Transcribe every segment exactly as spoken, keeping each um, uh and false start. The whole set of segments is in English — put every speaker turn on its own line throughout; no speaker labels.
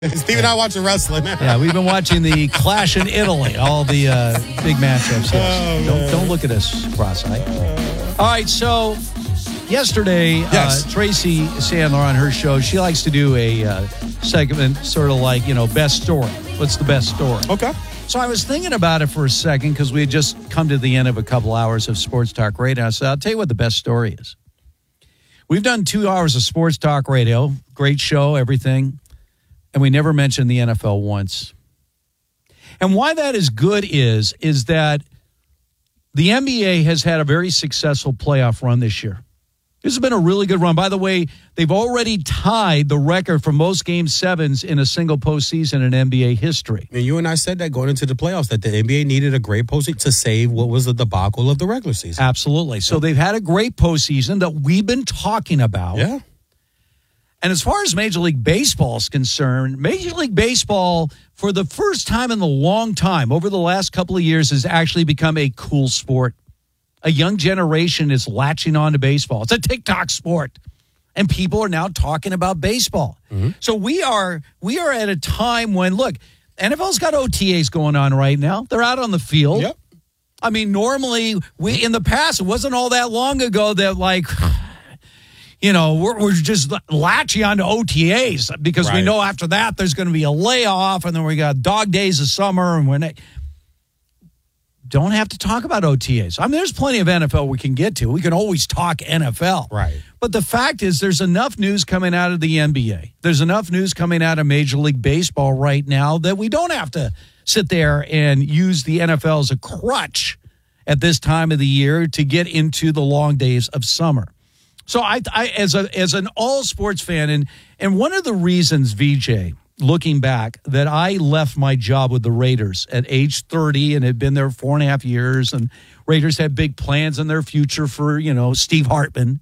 Steve and I watching wrestling.
Yeah, we've been watching the Clash in Italy, all the uh, big matchups. Yes.
Oh,
don't, don't look at us cross-eyed. All right, so yesterday,
yes.
uh, Tracy Sandler on her show, she likes to do a uh, segment sort of like, you know, best story. What's the best story?
Okay.
So I was thinking about it for a second because we had just come to the end of a couple hours of Sports Talk Radio. I said, I'll tell you what the best story is. We've done two hours of Sports Talk Radio. Great show, everything. And we never mentioned the N F L once. And why that is good is, is that the N B A has had a very successful playoff run this year. This has been a really good run. By the way, they've already tied the record for most game sevens in a single postseason in N B A history.
And you and I said that going into the playoffs, that the N B A needed a great postseason to save what was the debacle of the regular season.
Absolutely. So they've had a great postseason that we've been talking about.
Yeah.
And as far as Major League Baseball is concerned, Major League Baseball, for the first time in a long time, over the last couple of years, has actually become a cool sport. A young generation is latching on to baseball. It's a TikTok sport. And people are now talking about baseball. Mm-hmm. So we are we are at a time when, look, N F L's got O T As going on right now. They're out on the field.
Yep.
I mean, normally, we in the past, it wasn't all that long ago that, like... You know, we're, we're just latching on to O T As because right. we know after that there's going to be a layoff, and then we got dog days of summer, and we're not, don't have to talk about O T As. I mean, there's plenty of N F L we can get to. We can always talk N F L.
Right.
But the fact is there's enough news coming out of the N B A. There's enough news coming out of Major League Baseball right now that we don't have to sit there and use the N F L as a crutch at this time of the year to get into the long days of summer. So I, I, as a as an all sports fan, and and one of the reasons, V J, looking back, that I left my job with the Raiders at age thirty and had been there four and a half years, and Raiders had big plans in their future for, you know, Steve Hartman,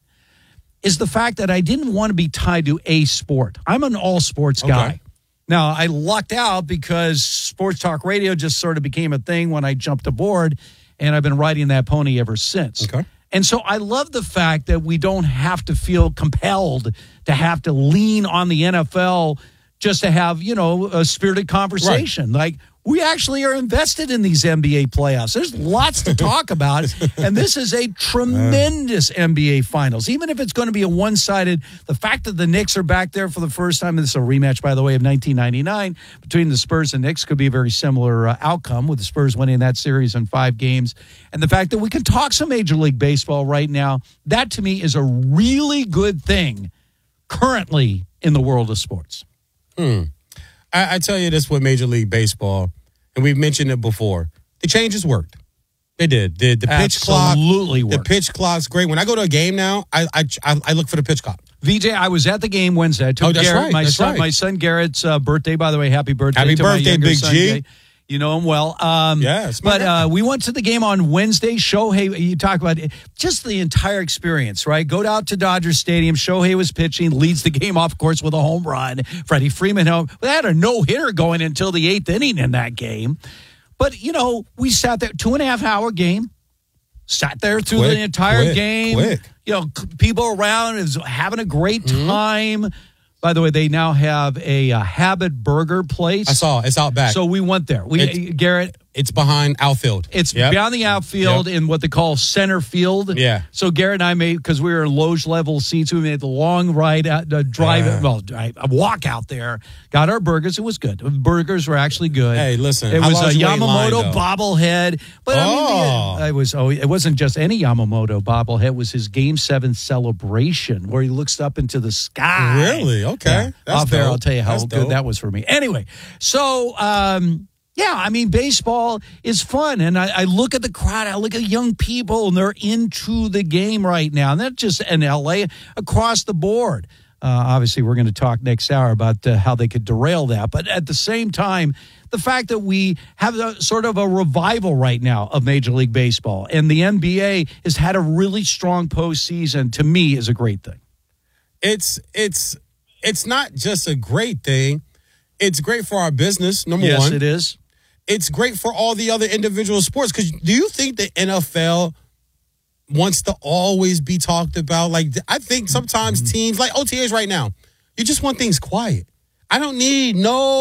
is the fact that I didn't want to be tied to a sport. I'm an all sports guy.
Okay.
Now, I lucked out because Sports Talk Radio just sort of became a thing when I jumped aboard, and I've been riding that pony ever since.
Okay.
And so I love the fact that we don't have to feel compelled to have to lean on the N F L just to have, you know, a spirited conversation. Right. Like, we actually are invested in these N B A playoffs. There's lots to talk about, and this is a tremendous N B A Finals. Even if it's going to be a one-sided, the fact that the Knicks are back there for the first time, and this is a rematch, by the way, of nineteen ninety-nine, between the Spurs and Knicks could be a very similar uh, outcome, with the Spurs winning that series in five games. And the fact that we can talk some Major League Baseball right now, that to me is a really good thing currently in the world of sports.
Hmm. I, I tell you this with Major League Baseball, and we've mentioned it before. The changes worked. They did. The, the pitch clock.
Absolutely worked.
The pitch clock's great. When I go to a game now, I I, I look for the pitch clock.
V J, I was at the game Wednesday. I took
oh, that's
Garrett,
right.
my
That's
son,
right.
my son Garrett's uh, birthday. By the way, happy birthday!
Happy
to
birthday,
my younger
Big
son,
G.
Jay. You know him well. Um,
yes,
but uh, we went to the game on Wednesday. Shohei, you talk about it, just the entire experience, right? Go out to Dodger Stadium. Shohei was pitching, leads the game off, of course, with a home run. Freddie Freeman, they had a no-hitter going until the eighth inning in that game. But, you know, we sat there, two and a half hour game, sat there through
quick,
the entire
quick,
game.
Quick.
You know, people around is having a great time. Mm-hmm. By the way, they now have a, a Habit Burger place.
I saw. It's out back.
So we went there. We
it's,
Garrett.
It's behind outfield.
It's
yep.
beyond the outfield yep. in what they call center field.
Yeah.
So Garrett and I made, because we were in loge level seats, we made the long ride, out, uh, drive, uh, well, a walk out there, got our burgers. It was good. The burgers were actually good.
Hey, listen.
It was a
line,
Yamamoto bobblehead. But
oh.
I mean, it, it was, oh, it wasn't just any Yamamoto bobblehead. It was his Game seven celebration where he looks up into the sky.
Really? Okay.
Yeah.
That's
Off there,
dope.
I'll tell you how
That's
good
dope.
that was for me. Anyway, so, um, yeah, I mean, baseball is fun, and I, I look at the crowd, I look at young people, and they're into the game right now, and that's just in L A, across the board. Uh, obviously, we're going to talk next hour about uh, how they could derail that, but at the same time, the fact that we have a, sort of a revival right now of Major League Baseball, and the N B A has had a really strong postseason, to me, is a great thing.
It's, it's, it's not just a great thing. It's great for our business, number
yes,
one.
Yes, it is.
It's great for all the other individual sports. Because do you think the N F L wants to always be talked about? Like, I think sometimes teams, like O T As right now, you just want things quiet. I don't need no